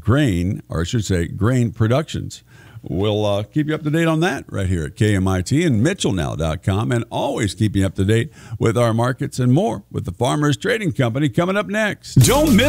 grain, or I should say grain productions. We'll keep you up to date on that right here at KMIT and MitchellNow.com, and always keeping you up to date with our markets and more with the Farmers Trading Company coming up next. Don't miss